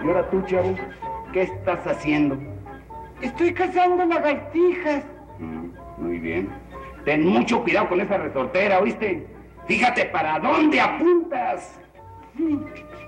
Y ahora tú, chavo, ¿qué estás haciendo? Estoy cazando lagartijas. Muy bien. Ten mucho cuidado con esa resortera, ¿oíste? Fíjate para dónde apuntas.